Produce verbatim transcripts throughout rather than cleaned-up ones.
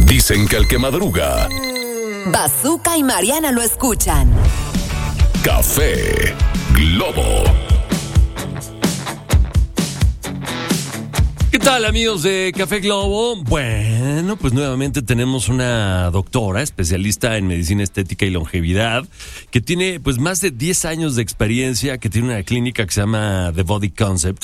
Dicen que el que madruga, Bazooka y Mariana lo escuchan. Café Globo. ¿Qué tal, amigos de Café Globo? Bueno, pues nuevamente tenemos una doctora especialista en medicina estética y longevidad que tiene pues más de diez años de experiencia, que tiene una clínica que se llama The Body Concept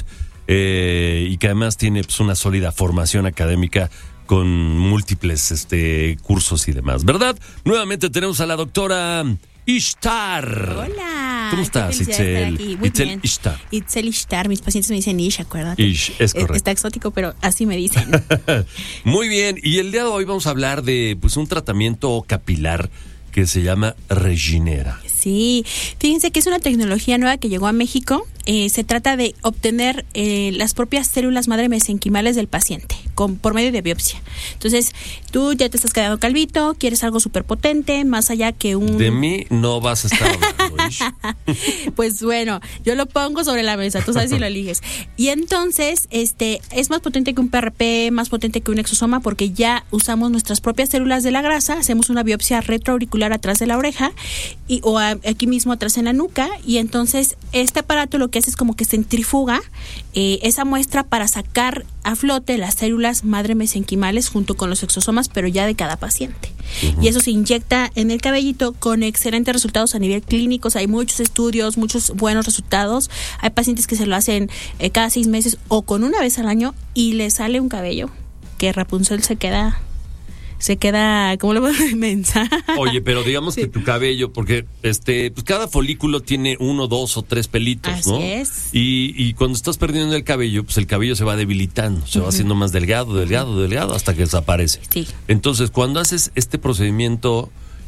eh, y que además tiene pues una sólida formación académica con múltiples este, cursos y demás, ¿verdad? Nuevamente tenemos a la doctora Ishtar. Hola. ¿Cómo estás, Itzel? Muy Itzel bien. Ishtar. Itzel Ishtar. Mis pacientes me dicen Ish, acuérdate. Ish, es correcto. Está exótico, pero así me dicen. Muy bien. Y el día de hoy vamos a hablar de pues un tratamiento capilar que se llama Regenera. Sí, fíjense que es una tecnología nueva que llegó a México. Eh, se trata de obtener eh, las propias células madre mesenquimales del paciente con, por medio de biopsia. Entonces, tú ya te estás quedando calvito, quieres algo súper potente, más allá que un... De mí no vas a estar hablando, Ish. Pues bueno, yo lo pongo sobre la mesa, tú sabes si lo eliges. Y entonces, este, es más potente que un P R P, más potente que un exosoma, porque ya usamos nuestras propias células de la grasa, hacemos una biopsia retroauricular atrás de la oreja y, o a, aquí mismo atrás en la nuca, y entonces este aparato lo que hace es como que centrifuga eh, esa muestra para sacar a flote las células madre mesenquimales junto con los exosomas, pero ya de cada paciente. Uh-huh. Y eso se inyecta en el cabellito con excelentes resultados a nivel clínico. O sea, hay muchos estudios, muchos buenos resultados. Hay pacientes que se lo hacen eh, cada seis meses o con una vez al año y le sale un cabello que Rapunzel se queda... se queda, ¿cómo lo puedo inmensa? Oye, pero digamos sí. que tu cabello, porque este, pues cada folículo tiene uno, dos o tres pelitos, Así ¿no? es. Y, y cuando estás perdiendo el cabello, pues el cabello se va debilitando, se uh-huh. va haciendo más delgado, delgado, delgado, hasta que desaparece. Sí. Entonces, cuando haces este procedimiento,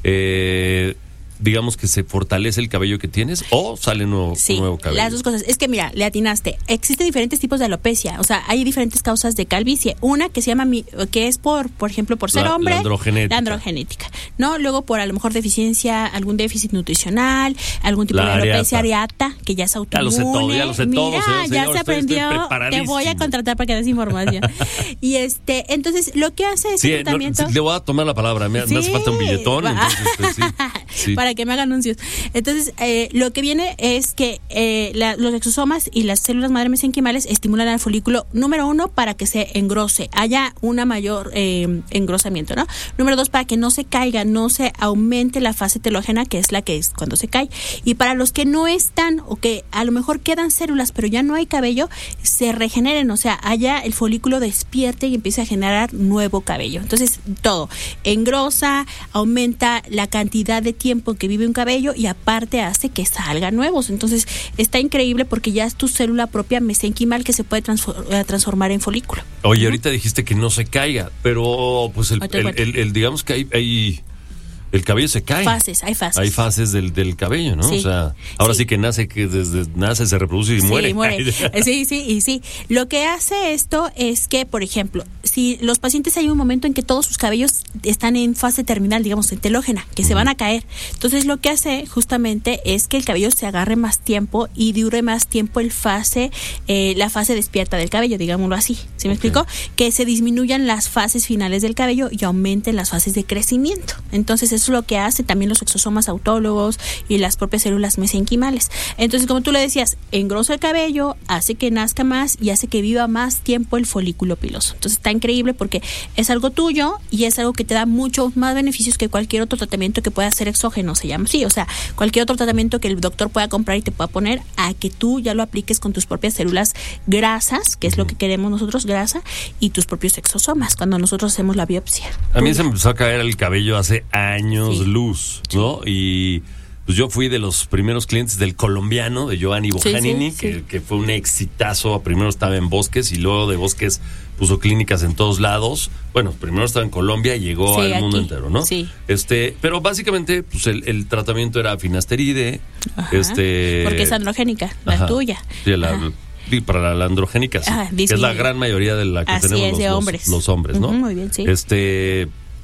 eh, digamos que se fortalece el cabello que tienes o sale nuevo, sí, nuevo cabello. Las dos cosas. Es que mira, le atinaste. Existen diferentes tipos de alopecia. O sea, hay diferentes causas de calvicie. Una que se llama, que es por, por ejemplo, por ser la, hombre. La androgenética. La androgenética. ¿No? Luego por a lo mejor deficiencia, algún déficit nutricional, algún tipo la de alopecia areata. areata, que ya es autoinmune. Ya lo sé todo, ya lo sé mira, todo. Señor, ya señor, se estoy, aprendió. Estoy Te voy a contratar para que des información. Y este, entonces, lo que hace es sí, el tratamiento. No, le voy a tomar la palabra. Me, sí, me hace falta un billetón. Entonces, pues, sí, sí. Para que me haga anuncios. Entonces, eh, lo que viene es que eh, la, los exosomas y las células madre mesenquimales estimulan al folículo, número uno, para que se engrose, haya una mayor eh, engrosamiento, ¿no? Número dos, para que no se caiga, no se aumente la fase telógena, que es la que es cuando se cae. Y para los que no están, o que a lo mejor quedan células, pero ya no hay cabello, se regeneren, o sea, haya el folículo despierte y empiece a generar nuevo cabello. Entonces, todo, engrosa, aumenta la cantidad de tiempo que vive un cabello y aparte hace que salgan nuevos. Entonces está increíble porque ya es tu célula propia mesenquimal que se puede transfor- transformar en folículo. Oye, ¿no? Ahorita dijiste que no se caiga, pero pues el, el, el, el digamos que hay, hay el cabello se cae. Fases, hay fases. Hay fases del, del cabello, ¿no? Sí. O sea, ahora sí. sí que nace, que desde nace, se reproduce y sí, muere. muere. Sí, sí, y sí. Lo que hace esto es que, por ejemplo, si los pacientes hay un momento en que todos sus cabellos están en fase terminal, digamos, en telógena, que uh-huh. se van a caer. Entonces, lo que hace justamente es que el cabello se agarre más tiempo y dure más tiempo el fase, eh, la fase despierta del cabello, digámoslo así. ¿Sí me okay. explico? Que se disminuyan las fases finales del cabello y aumenten las fases de crecimiento. Entonces, eso es lo que hace también los exosomas autólogos y las propias células mesenquimales. Entonces, como tú le decías, engrosa el cabello, hace que nazca más y hace que viva más tiempo el folículo piloso. Entonces, está increíble porque es algo tuyo y es algo que te da muchos más beneficios que cualquier otro tratamiento que pueda ser exógeno, se llama así. O sea, cualquier otro tratamiento que el doctor pueda comprar y te pueda poner, a que tú ya lo apliques con tus propias células grasas, que es lo que queremos nosotros, grasa, y tus propios exosomas, cuando nosotros hacemos la biopsia. A mí se me empezó a caer el cabello hace años sí. luz, ¿no? Sí. Y pues yo fui de los primeros clientes del colombiano, de Giovanni Bojanini, sí, sí, que, sí. que fue un exitazo. Primero estaba en Bosques y luego de Bosques puso clínicas en todos lados. Bueno, primero estaba en Colombia y llegó sí, al mundo aquí. entero, ¿no? Sí. Este, pero básicamente, pues el, el tratamiento era finasteride, Ajá. este. Porque es androgénica, la Ajá. tuya. Sí, la, sí, para la, la androgénica, sí. Ajá, que es la gran mayoría de la que Así tenemos es, los, de hombres. Los, los hombres, ¿no? Uh-huh, muy bien, sí. Este.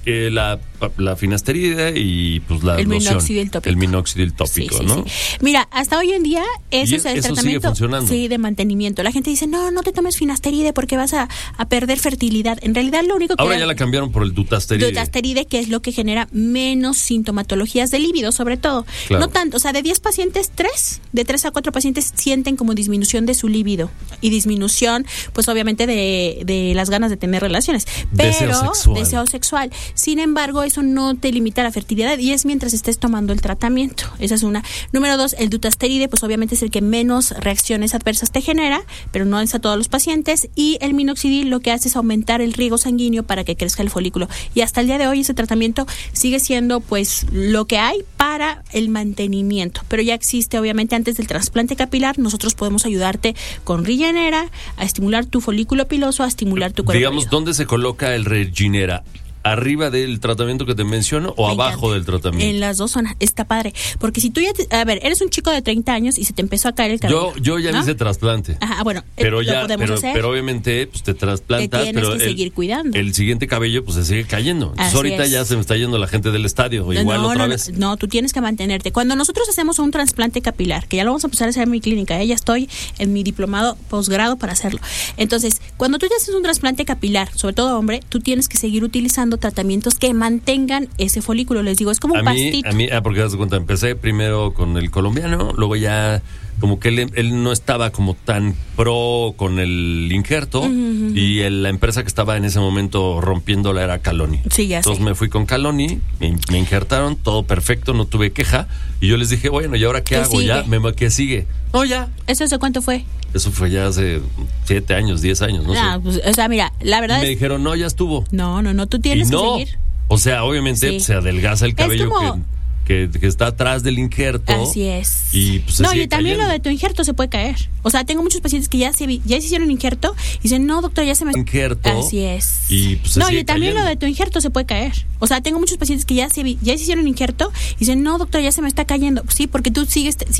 Eh, la, la finasterida y pues la el loción. minoxidil tópico. El minoxidil tópico, sí, sí, Sí. ¿no? Mira, hasta hoy en día eso es el eso tratamiento sigue funcionando. Sí, de mantenimiento. La gente dice, no, no te tomes finasteride porque vas a, a perder fertilidad. En realidad lo único que... Ahora ya la cambiaron por el dutasteride. Dutasteride, que es lo que genera menos sintomatologías de líbido, sobre todo. Claro. No tanto, o sea, de diez pacientes, tres, de tres a cuatro pacientes sienten como disminución de su líbido. Y disminución, pues obviamente de, de las ganas de tener relaciones. Pero, deseo sexual. Deseo sexual. Sin embargo, eso no te limita a la fertilidad y es mientras estés tomando el tratamiento. Esa es una. Número dos, el dutasteride, pues obviamente es el que menos reacciones adversas te genera, pero no es a todos los pacientes. Y el minoxidil lo que hace es aumentar el riego sanguíneo para que crezca el folículo. Y hasta el día de hoy ese tratamiento sigue siendo pues lo que hay para el mantenimiento. Pero ya existe, obviamente, antes del trasplante capilar, nosotros podemos ayudarte con Regenera a estimular tu folículo piloso, a estimular tu cuerpo. Digamos, ¿dónde se coloca el Regenera? ¿Arriba del tratamiento que te menciono o Me abajo encanta. del tratamiento? En las dos zonas, está padre. Porque si tú ya, te, a ver, eres un chico de treinta años y se te empezó a caer el cabello. Yo, yo ya ¿no? me hice trasplante. Ajá, bueno, pero eh, lo ya, podemos pero, hacer. pero obviamente pues te trasplantas, Te tienes pero que el, seguir cuidando. el siguiente cabello pues se sigue cayendo. Entonces Así ahorita es. ya se me está yendo la gente del estadio, o igual no, otra no, vez. No, no, tú tienes que mantenerte. Cuando nosotros hacemos un trasplante capilar, que ya lo vamos a empezar a hacer en mi clínica, ¿eh? Ya estoy en mi diplomado posgrado para hacerlo. Entonces, cuando tú ya haces un trasplante capilar, sobre todo hombre, tú tienes que seguir utilizando tratamientos que mantengan ese folículo. Les digo, es como un a mí, pastito. a mí, ah, porque das de cuenta, empecé primero con el colombiano, luego ya como que él, él no estaba como tan pro con el injerto, uh-huh. y el, la empresa que estaba en ese momento rompiéndola era Caloni. Sí, ya Entonces sé. me fui con Caloni, me, me injertaron, todo perfecto, no tuve queja, y yo les dije, bueno, ¿y ahora qué, ¿Qué hago? sigue? Ya, me, ¿qué sigue? No, ya. ¿Eso hace cuánto fue? Eso fue ya hace siete años, diez años, no Ah, sé. pues, o sea, mira, la verdad Y me es... dijeron, no, ya estuvo. No, no, no, tú tienes y no, que seguir. O sea, obviamente Sí. se adelgaza el cabello como- que... Que, que está atrás del injerto. Así es. Y pues, se no, sigue y también cayendo. lo de tu injerto se puede caer. O sea, tengo muchos pacientes que ya se vi- ya se hicieron injerto y dicen, no, doctor, ya se me... Injerto. Así es. Y pues, se no, sigue y también cayendo. lo de tu injerto se puede caer. O sea, tengo muchos pacientes que ya se vi- ya se hicieron injerto y dicen, no, doctor, ya se me está cayendo. Sí, porque tú sigues...